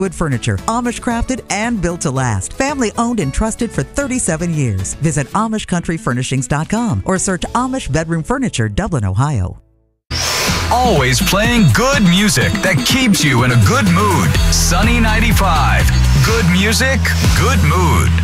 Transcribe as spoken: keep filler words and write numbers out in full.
Wood furniture, Amish crafted and built to last. Family owned and trusted for thirty-seven years. Visit Amish Country Furnishings dot com or search Amish Bedroom Furniture, Dublin, Ohio. Always playing good music that keeps you in a good mood. Sunny ninety-five. Good music, good mood.